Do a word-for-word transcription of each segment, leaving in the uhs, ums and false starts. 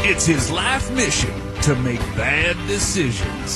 It's his life mission to make bad decisions.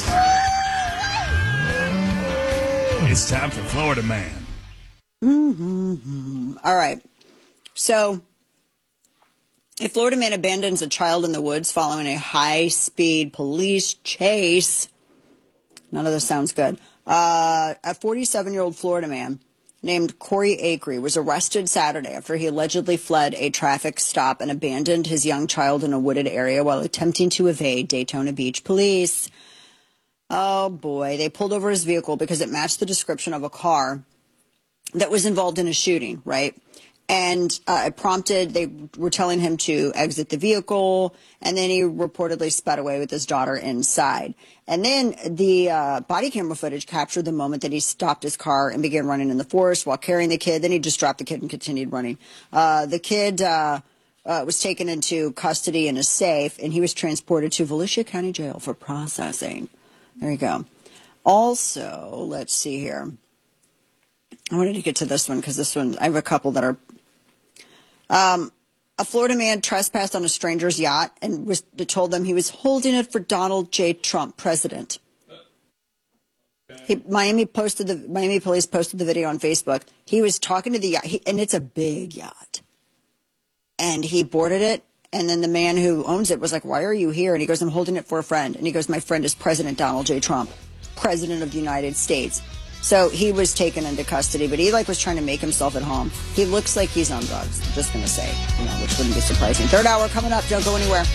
It's time for Florida Man. Mm-hmm. All right. So, a Florida man abandons a child in the woods following a high-speed police chase. None of this sounds good. Uh, a forty-seven-year-old Florida man named Corey Acree was arrested Saturday after he allegedly fled a traffic stop and abandoned his young child in a wooded area while attempting to evade Daytona Beach police. Oh, boy. They pulled over his vehicle because it matched the description of a car that was involved in a shooting, right? And uh, it prompted, they were telling him to exit the vehicle, and then he reportedly sped away with his daughter inside. And then the uh, body camera footage captured the moment that he stopped his car and began running in the forest while carrying the kid. Then he just dropped the kid and continued running. Uh, the kid uh, uh, was taken into custody in a safe, and he was transported to Volusia County Jail for processing. There you go. Also, let's see here. I wanted to get to this one because this one, I have a couple that are. Um, a Florida man trespassed on a stranger's yacht and was told them he was holding it for Donald J. Trump, president. He, Miami posted the Miami police posted the video on Facebook. He was talking to the yacht, he, and it's a big yacht. And he boarded it, and then the man who owns it was like, "Why are you here?" And he goes, "I'm holding it for a friend." And he goes, "My friend is President Donald J. Trump, President of the United States." So he was taken into custody, but he like was trying to make himself at home. He looks like he's on drugs, I'm just going to say, you know, which wouldn't be surprising. Third hour coming up. Don't go anywhere.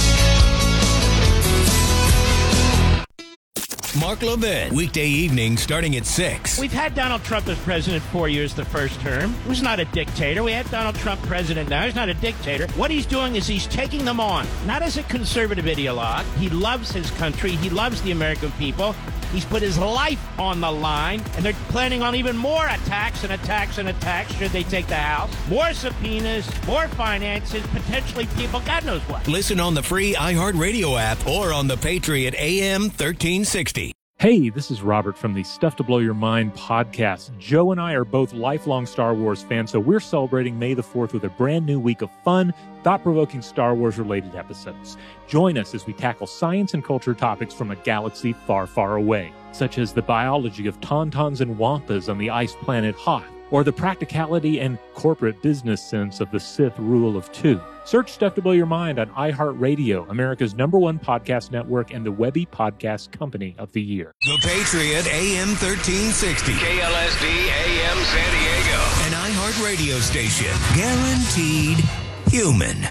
Mark Levin, weekday evening starting at six. We've had Donald Trump as president four years the first term. He was not a dictator. We had Donald Trump president now. He's not a dictator. What he's doing is he's taking them on, not as a conservative ideologue. He loves his country. He loves the American people. He's put his life on the line, and they're planning on even more attacks and attacks and attacks should they take the House. More subpoenas, more finances, potentially people, God knows what. Listen on the free iHeartRadio app or on the Patriot A M thirteen sixty. Hey, this is Robert from the Stuff to Blow Your Mind podcast. Joe and I are both lifelong Star Wars fans, so we're celebrating May the fourth with a brand new week of fun, thought-provoking Star Wars-related episodes. Join us as we tackle science and culture topics from a galaxy far, far away, such as the biology of tauntauns and wampas on the ice planet Hoth, or the practicality and corporate business sense of the Sith rule of two. Search Stuff to Blow Your Mind on iHeartRadio, America's number one podcast network and the Webby Podcast Company of the Year. The Patriot A M thirteen sixty. K L S D A M San Diego. An iHeartRadio station. Guaranteed human.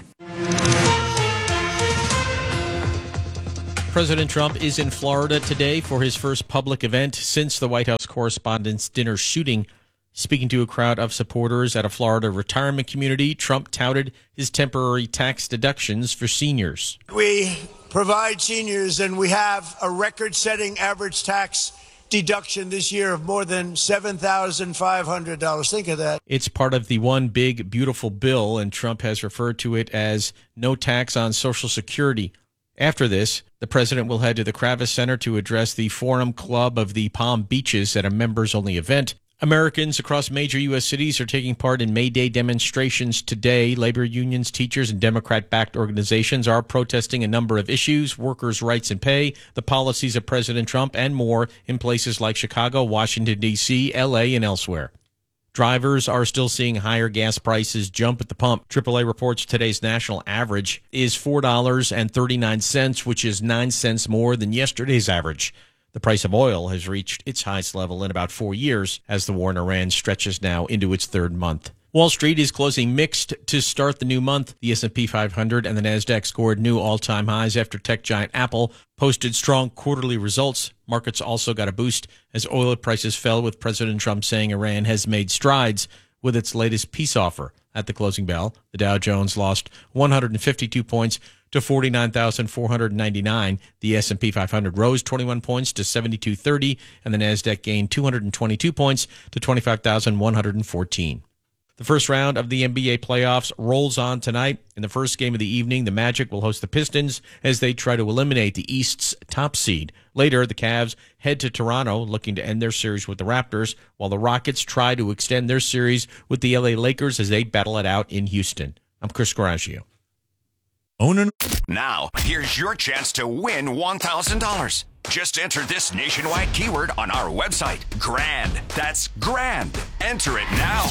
President Trump is in Florida today for his first public event since the White House Correspondents' Dinner shooting. Speaking to a crowd of supporters at a Florida retirement community, Trump touted his temporary tax deductions for seniors. We provide seniors, and we have a record-setting average tax deduction this year of more than seven thousand five hundred dollars. Think of that. It's part of the One Big Beautiful Bill, and Trump has referred to it as no tax on Social Security. After this, the president will head to the Kravis Center to address the Forum Club of the Palm Beaches at a members-only event. Americans across major U S cities are taking part in May Day demonstrations today. Labor unions, teachers, and Democrat-backed organizations are protesting a number of issues: workers' rights and pay, the policies of President Trump, and more in places like Chicago, Washington, D C, L A, and elsewhere. Drivers are still seeing higher gas prices jump at the pump. triple A reports today's national average is four dollars and thirty-nine cents, which is nine cents more than yesterday's average. The price of oil has reached its highest level in about four years as the war in Iran stretches now into its third month. Wall Street is closing mixed to start the new month. The S and P five hundred and the NASDAQ scored new all-time highs after tech giant Apple posted strong quarterly results. Markets also got a boost as oil prices fell, with President Trump saying Iran has made strides with its latest peace offer. At the closing bell, the Dow Jones lost one hundred fifty-two points to forty-nine thousand four hundred ninety-nine. The S and P five hundred rose twenty-one points to seventy-two thirty, and the NASDAQ gained two hundred twenty-two points to twenty-five thousand one hundred fourteen. The first round of the N B A playoffs rolls on tonight. In the first game of the evening, the Magic will host the Pistons as they try to eliminate the East's top seed. Later, the Cavs head to Toronto looking to end their series with the Raptors, while the Rockets try to extend their series with the L A Lakers as they battle it out in Houston. I'm Chris Garagio. Own an- Now, here's your chance to win one thousand dollars. Just enter this nationwide keyword on our website, GRAND. That's GRAND. Enter it now.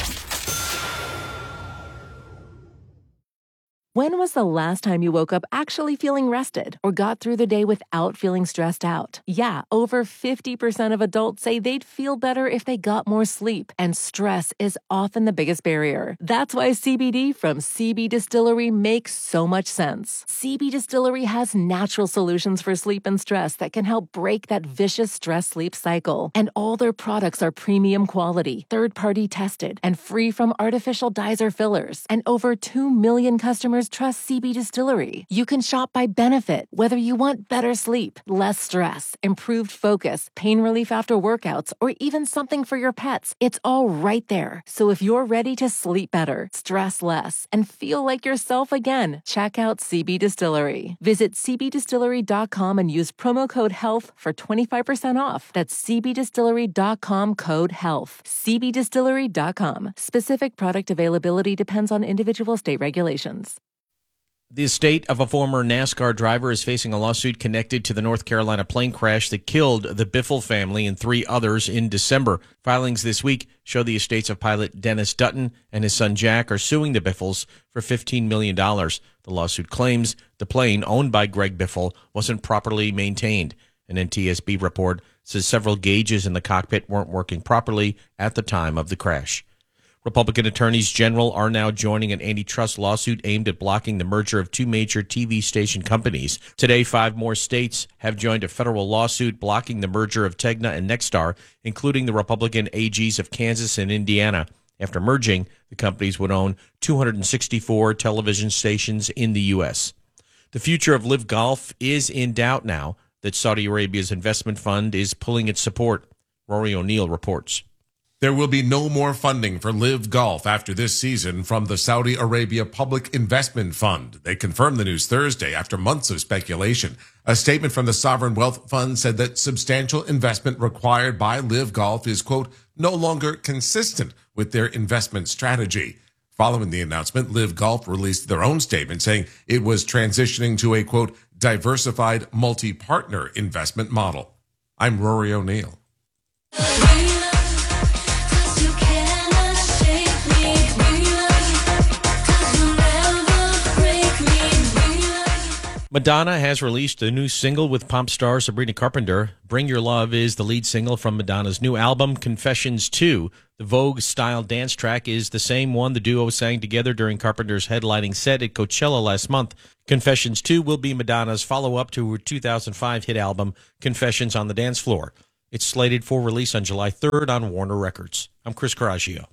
When was the last time you woke up actually feeling rested or got through the day without feeling stressed out? Yeah, over fifty percent of adults say they'd feel better if they got more sleep, and stress is often the biggest barrier. That's why C B D from C B Distillery makes so much sense. C B Distillery has natural solutions for sleep and stress that can help break that vicious stress-sleep cycle. And all their products are premium quality, third-party tested, and free from artificial dyes or fillers. And over two million customers trust C B Distillery. You can shop by benefit, whether you want better sleep, less stress, improved focus, pain relief after workouts, or even something for your pets. It's all right there. So if you're ready to sleep better, stress less, and feel like yourself again, check out C B Distillery. Visit c b distillery dot com and use promo code HEALTH for twenty-five percent off. That's c b distillery dot com code HEALTH. c b distillery dot com. Specific product availability depends on individual state regulations. The estate of a former NASCAR driver is facing a lawsuit connected to the North Carolina plane crash that killed the Biffle family and three others in December. Filings this week show the estates of pilot Dennis Dutton and his son Jack are suing the Biffles for fifteen million dollars. The lawsuit claims the plane, owned by Greg Biffle, wasn't properly maintained. An N T S B report says several gauges in the cockpit weren't working properly at the time of the crash. Republican attorneys general are now joining an antitrust lawsuit aimed at blocking the merger of two major T V station companies. Today, five more states have joined a federal lawsuit blocking the merger of Tegna and Nexstar, including the Republican A Gs of Kansas and Indiana. After merging, the companies would own two hundred sixty-four television stations in the U S. The future of Live Golf is in doubt now that Saudi Arabia's investment fund is pulling its support. Rory O'Neill reports. There will be no more funding for Live Golf after this season from the Saudi Arabia Public Investment Fund. They confirmed the news Thursday after months of speculation. A statement from the Sovereign Wealth Fund said that substantial investment required by Live Golf is, quote, no longer consistent with their investment strategy. Following the announcement, Live Golf released their own statement saying it was transitioning to a, quote, diversified multi-partner investment model. I'm Rory O'Neill. Madonna has released a new single with pop star Sabrina Carpenter. Bring Your Love is the lead single from Madonna's new album, Confessions two. The Vogue-style dance track is the same one the duo sang together during Carpenter's headlining set at Coachella last month. Confessions two will be Madonna's follow-up to her two thousand five hit album, Confessions on the Dance Floor. It's slated for release on July third on Warner Records. I'm Chris Coraggio.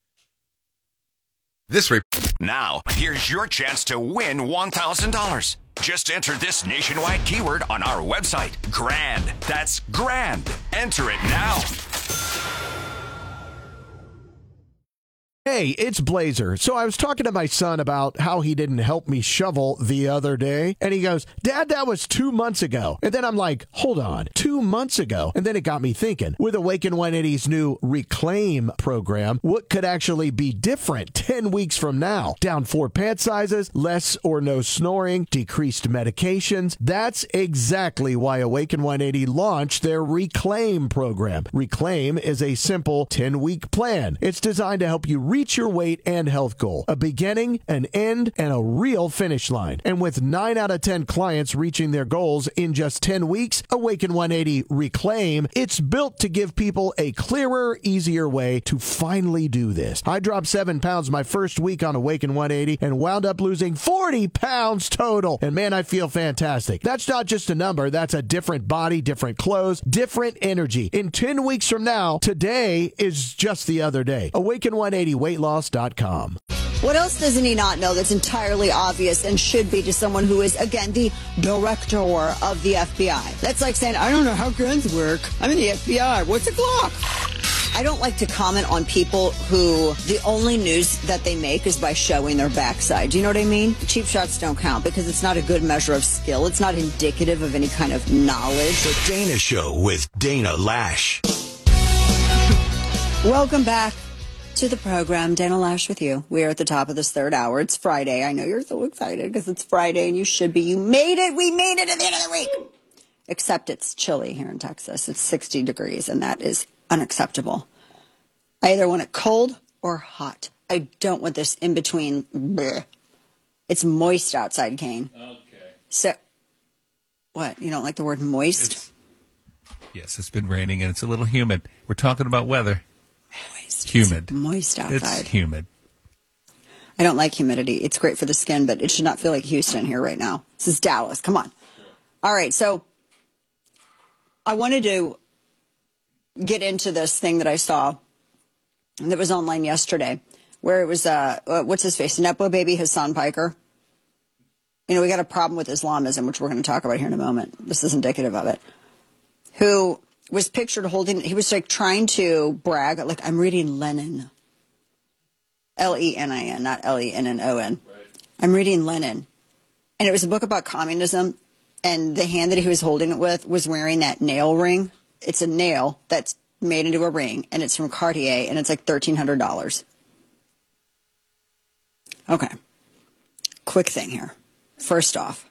This re- now, here's your chance to win one thousand dollars. Just enter this nationwide keyword on our website, GRAND. That's GRAND. Enter it now. Hey, it's Blazer. So I was talking to my son about how he didn't help me shovel the other day, and he goes, Dad, that was two months ago. And then I'm like, hold on, two months ago? And then it got me thinking, with Awaken one eighty's new Reclaim program, what could actually be different ten weeks from now? Down four pant sizes, less or no snoring, decreased medications. That's exactly why Awaken one eighty launched their Reclaim program. Reclaim is a simple ten-week plan. It's designed to help you reach your weight and health goal. A beginning, an end, and a real finish line. And with nine out of ten clients reaching their goals in just ten weeks, Awaken one eighty Reclaim, it's built to give people a clearer, easier way to finally do this. I dropped seven pounds my first week on Awaken one eighty and wound up losing forty pounds total. And man, I feel fantastic. That's not just a number. That's a different body, different clothes, different energy. In ten weeks from now, today is just the other day. Awaken one eighty weight loss dot com. What else doesn't he not know that's entirely obvious and should be to someone who is, again, the director of the F B I? That's like saying, I don't know how guns work. I'm in the F B I. What's a Glock? I don't like to comment on people who the only news that they make is by showing their backside. Do you know what I mean? Cheap shots don't count because it's not a good measure of skill. It's not indicative of any kind of knowledge. The Dana Show with Dana Lash. Welcome back To the program, Dana Lash with you. We are at the top of this third hour. It's Friday. I know you're so excited because it's Friday and you should be. You made it. We made it at the end of the week. Except it's chilly here in Texas. It's sixty degrees and that is unacceptable. I either want it cold or hot. I don't want this in between. Bleh. It's moist outside, Kane. Okay. So, what? You don't like the word moist? It's, yes, it's been raining and it's a little humid. We're talking about weather. Moist. Humid. It's moist outside. It's humid. I don't like humidity. It's great for the skin, but it should not feel like Houston here right now. This is Dallas. Come on. All right, so I wanted to get into this thing that I saw that was online yesterday, where it was, uh, uh, what's his face, Nepo baby Hassan Piker. You know, we got a problem with Islamism, which we're going to talk about here in a moment. This is indicative of it. Who was pictured holding, he was like trying to brag, like, I'm reading Lenin. L E N I N, not L E N N O N. Right. I'm reading Lenin. And it was a book about communism. And the hand that he was holding it with was wearing that nail ring. It's a nail that's made into a ring. And it's from Cartier. And it's like thirteen hundred dollars. Okay. Quick thing here. First off,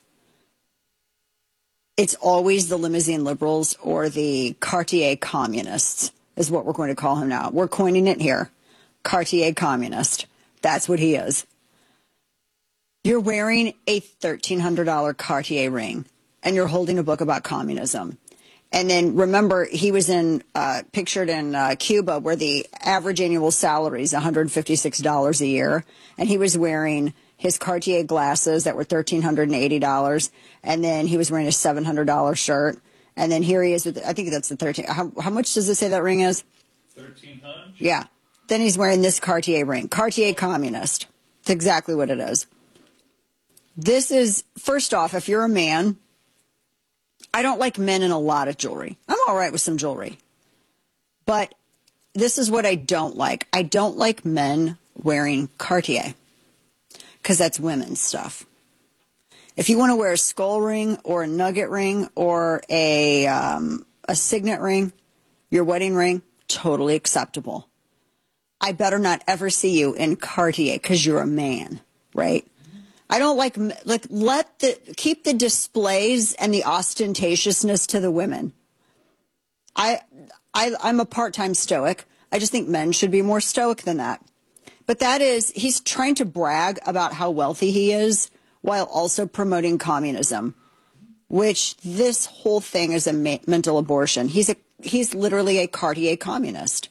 it's always the limousine liberals or the Cartier communists is what we're going to call him now. We're coining it here. Cartier communist. That's what he is. You're wearing a thirteen hundred dollars Cartier ring, and you're holding a book about communism. And then remember, he was in uh, pictured in uh, Cuba, where the average annual salary is one hundred fifty-six dollars a year, and he was wearing his Cartier glasses that were one thousand three hundred eighty dollars, and then he was wearing a seven hundred dollars shirt. And then here he is with, I think that's the thirteen. How, how much does it say that ring is? thirteen hundred. Yeah. Then he's wearing this Cartier ring. Cartier communist. That's exactly what it is. This is, first off, if you're a man, I don't like men in a lot of jewelry. I'm all right with some jewelry. But this is what I don't like. I don't like men wearing Cartier because that's women's stuff. If you want to wear a skull ring or a nugget ring or a, um, a signet ring, your wedding ring, totally acceptable. I better not ever see you in Cartier because you're a man, right? I don't like, like, let the, keep the displays and the ostentatiousness to the women. I, I, I'm a part-time stoic. I just think men should be more stoic than that. But that is, he's trying to brag about how wealthy he is while also promoting communism, which this whole thing is a ma- mental abortion. He's a, he's literally a Cartier communist.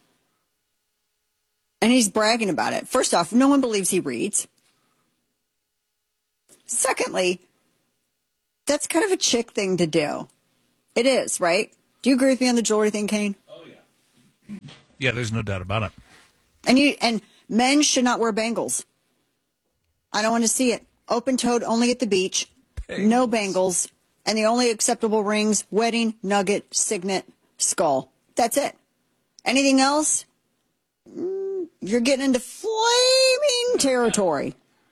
And he's bragging about it. First off, no one believes he reads. Secondly, that's kind of a chick thing to do. It is, right? Do you agree with me on the jewelry thing, Kane? Oh, yeah. Yeah, there's no doubt about it. And you and men should not wear bangles. I don't want to see it. Open-toed only at the beach. Bangles. No bangles. And the only acceptable rings, wedding, nugget, signet, skull. That's it. Anything else? You're getting into flaming territory.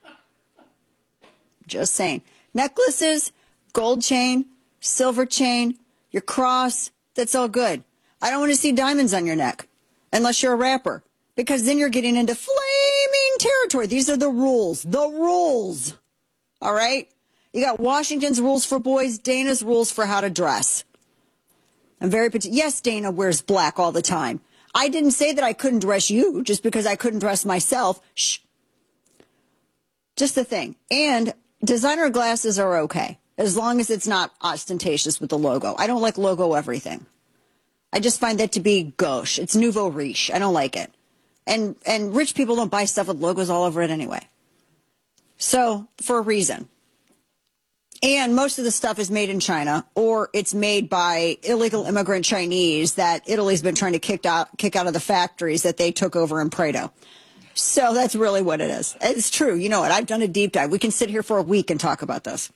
Just saying. Necklaces, gold chain, silver chain, your cross, that's all good. I don't want to see diamonds on your neck unless you're a rapper, because then you're getting into flaming territory. These are the rules. The rules. All right? You got Washington's rules for boys, Dana's rules for how to dress. I'm very particular. Yes, Dana wears black all the time. I didn't say that I couldn't dress you just because I couldn't dress myself. Shh. Just the thing. And designer glasses are okay, as long as it's not ostentatious with the logo. I don't like logo everything. I just find that to be gauche. It's nouveau riche. I don't like it. And and rich people don't buy stuff with logos all over it anyway. So, for a reason. And most of the stuff is made in China, or it's made by illegal immigrant Chinese that Italy's been trying to kick out, kick out of the factories that they took over in Prato. So that's really what it is. It's true. You know what? I've done a deep dive. We can sit here for a week and talk about this.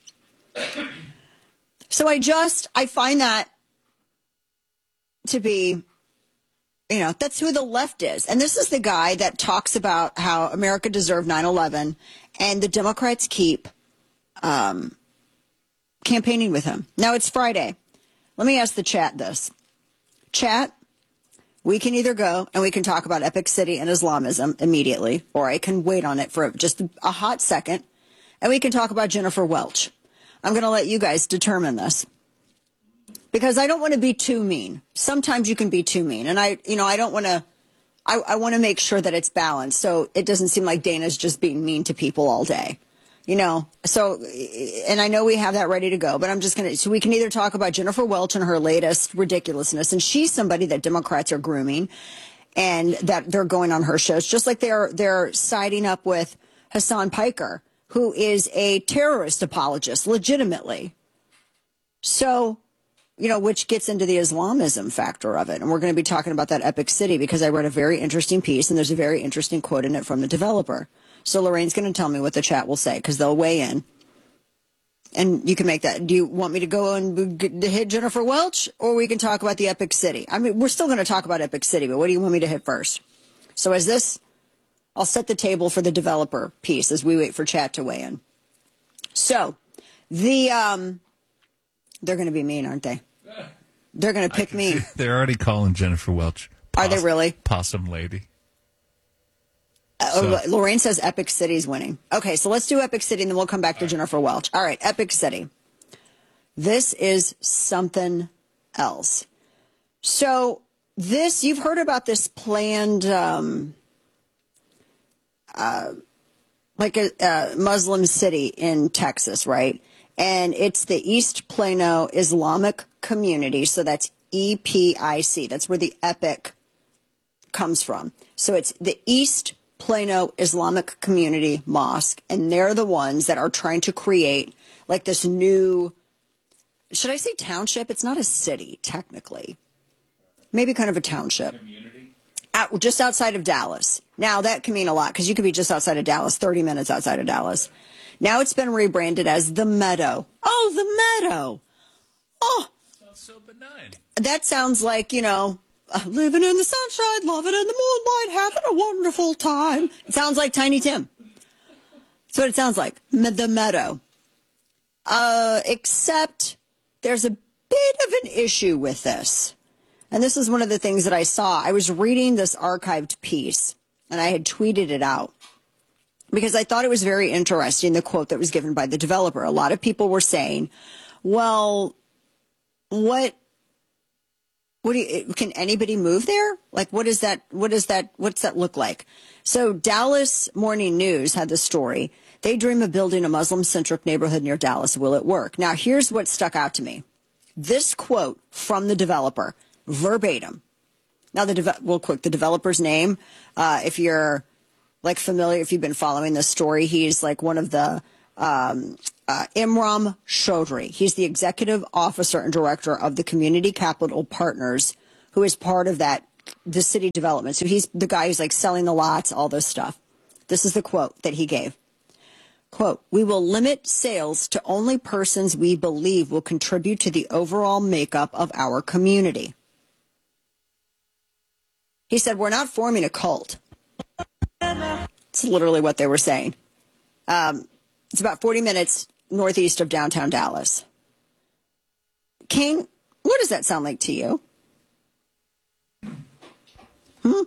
So I just, I find that to be, you know, that's who the left is. And this is the guy that talks about how America deserved nine eleven, and the Democrats keep um, campaigning with him. Now it's Friday. Let me ask the chat this. Chat, we can either go and we can talk about Epic City and Islamism immediately, or I can wait on it for just a hot second, and we can talk about Jennifer Welch. I'm going to let you guys determine this, because I don't want to be too mean. Sometimes you can be too mean, and I, you know, I don't want to. I, I want to make sure that it's balanced, so it doesn't seem like Dana's just being mean to people all day. You know, so, and I know we have that ready to go, but I'm just going to, so we can either talk about Jennifer Welch and her latest ridiculousness, and she's somebody that Democrats are grooming, and that they're going on her shows, just like they're, they're siding up with Hassan Piker, who is a terrorist apologist, legitimately. So, you know, which gets into the Islamism factor of it. And we're going to be talking about that Epic City, because I read a very interesting piece, and there's a very interesting quote in it from the developer. So Lorraine's going to tell me what the chat will say, because they'll weigh in. And you can make that. Do you want me to go and hit Jennifer Welch, or we can talk about the Epic City? I mean, we're still going to talk about Epic City, but what do you want me to hit first? So as this, I'll set the table for the developer piece as we wait for chat to weigh in. So the, um, they're going to be mean, aren't they? They're going to pick me. They're already calling Jennifer Welch. Are they really? Possum lady. Uh, So- Lorraine says Epic City's winning. Okay, so let's do Epic City, and then we'll come back to Jennifer Welch. All right, Epic City. This is something else. So this, you've heard about this planned, um, uh, like a, a Muslim city in Texas, right? And it's the East Plano Islamic Community. So that's E P I C. That's where the Epic comes from. So it's the East Plano Islamic Community Mosque, and they're the ones that are trying to create like this new, should I say township? It's not a city, technically. Maybe kind of a township. Community? Out, just outside of Dallas. Now, that can mean a lot, because you could be just outside of Dallas, thirty minutes outside of Dallas. Now it's been rebranded as The Meadow. Oh, The Meadow. Oh. Sounds so benign. That sounds like, you know, Uh, living in the sunshine, loving in the moonlight, having a wonderful time. It sounds like Tiny Tim. That's what it sounds like. Me- the Meadow. Uh, except there's a bit of an issue with this. And this is one of the things that I saw. I was reading this archived piece, and I had tweeted it out, because I thought it was very interesting, the quote that was given by the developer. A lot of people were saying, well, what... What do you, can anybody move there? Like, what is that? What is that? What's that look like? So Dallas Morning News had the story. They dream of building a Muslim-centric neighborhood near Dallas. Will it work? Now, here's what stuck out to me. This quote from the developer, verbatim. Now, the de- real quick, the developer's name, uh, if you're like familiar, if you've been following this story, he's like one of the um, uh, Imran Chaudhry. He's the executive officer and director of the Community Capital Partners, who is part of that, the city development. So he's the guy who's like selling the lots, all this stuff. This is the quote that he gave. Quote, "We will limit sales to only persons we believe will contribute to the overall makeup of our community." He said, we're not forming a cult. It's literally what they were saying. Um, it's about forty minutes northeast of downtown Dallas. King, what does that sound like to you? Hmm?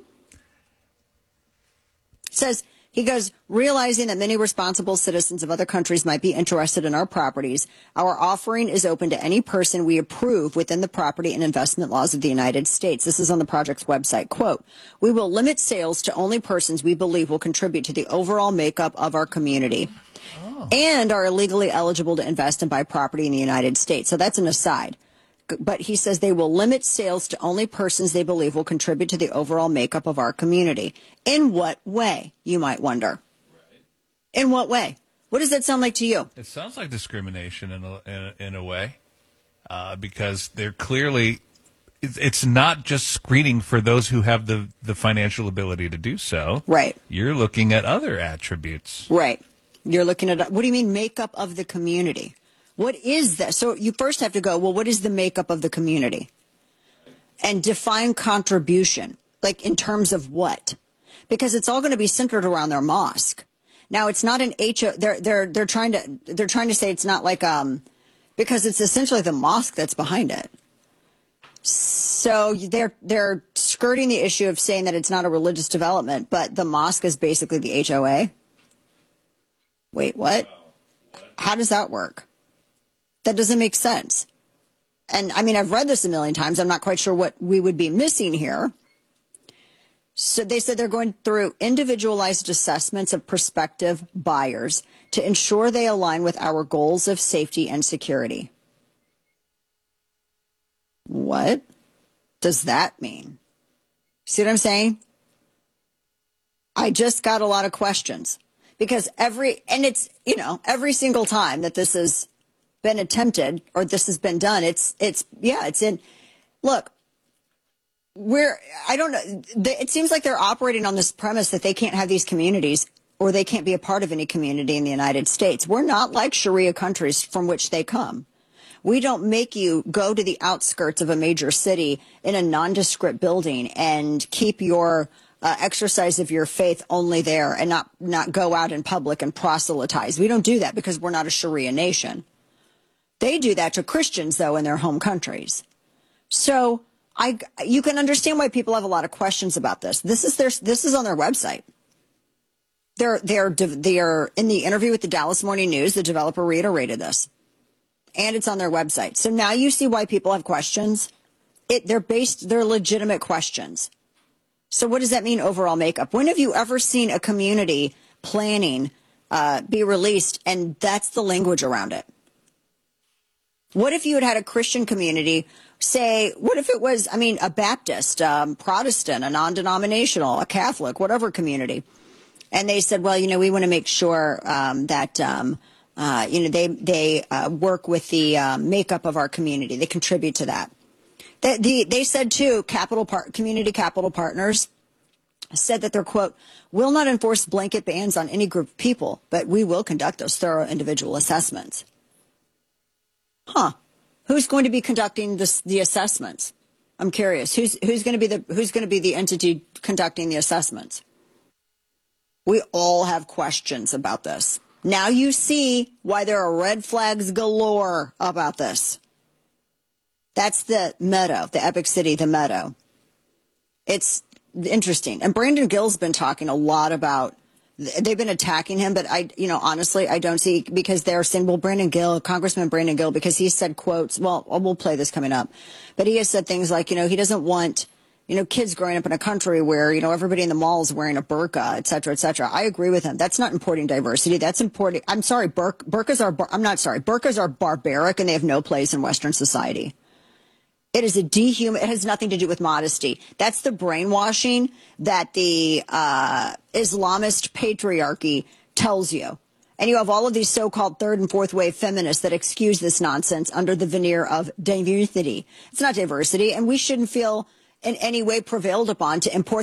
It says, he goes, realizing that many responsible citizens of other countries might be interested in our properties, our offering is open to any person we approve within the property and investment laws of the United States. This is on the project's website. Quote, "We will limit sales to only persons we believe will contribute to the overall makeup of our community oh. and are illegally eligible to invest and buy property in the United States." So that's an aside. But he says they will limit sales to only persons they believe will contribute to the overall makeup of our community. In what way, you might wonder? Right. In what way? What does that sound like to you? It sounds like discrimination in a, in a, in a way, uh, because they're clearly, it's, it's not just screening for those who have the, the financial ability to do so. Right. You're looking at other attributes. Right. You're looking at, what do you mean makeup of the community? What is that? So you first have to go, well, what is the makeup of the community? And define contribution, like in terms of what? Because it's all going to be centered around their mosque. Now, it's not an H O. They're they're they're trying to they're trying to say it's not like um, because it's essentially the mosque that's behind it. So they're they're skirting the issue of saying that it's not a religious development, but the mosque is basically the H O A. Wait, what? How does that work? That doesn't make sense. And I mean, I've read this a million times. I'm not quite sure what we would be missing here. So they said they're going through individualized assessments of prospective buyers to ensure they align with our goals of safety and security. What does that mean? See what I'm saying? I just got a lot of questions because every, and it's, you know, every single time that this has been attempted or this has been done, it's, it's, yeah, it's in, look, we're, I don't know, it seems like they're operating on this premise that they can't have these communities or they can't be a part of any community in the United States. We're not like Sharia countries from which they come. We don't make you go to the outskirts of a major city in a nondescript building and keep your uh, exercise of your faith only there and not, not go out in public and proselytize. We don't do that because we're not a Sharia nation. They do that to Christians, though, in their home countries. So I, you can understand why people have a lot of questions about this. This is their, this is on their website. They're, they're, they're in the interview with the Dallas Morning News. The developer reiterated this. And it's on their website. So now you see why people have questions. It, they're based, they're legitimate questions. So what does that mean overall makeup? When have you ever seen a community planning uh, be released and that's the language around it? What if you had had a Christian community, say, what if it was, I mean, a Baptist, um, Protestant, a non-denominational, a Catholic, whatever community. And they said, well, you know, we want to make sure um, that um, Uh, you know, they they uh, work with the uh, makeup of our community. They contribute to that. They, the, they said, too, capital par- community capital partners said that they're, quote, will not enforce blanket bans on any group of people, but we will conduct those thorough individual assessments. Huh. Who's going to be conducting this, the assessments? I'm curious. Who's who's going to be the who's going to be the entity conducting the assessments? We all have questions about this. Now you see why there are red flags galore about this. That's the Meadow, the Epic City, the Meadow. It's interesting. And Brandon Gill's been talking a lot about, they've been attacking him, but I, you know, honestly, I don't see, because they're saying, well, Brandon Gill, Congressman Brandon Gill, because he said quotes, well, we'll play this coming up, but he has said things like, you know, he doesn't want, you know, kids growing up in a country where, you know, everybody in the mall is wearing a burqa, et cetera, et cetera. I agree with him. That's not importing diversity. That's importing. I'm sorry, bur- burqas are, bar- I'm not sorry. Burqas are barbaric and they have no place in Western society. It is a dehuman. It has nothing to do with modesty. That's the brainwashing that the uh, Islamist patriarchy tells you. And you have all of these so-called third and fourth wave feminists that excuse this nonsense under the veneer of diversity. It's not diversity, and we shouldn't feel in any way prevailed upon to import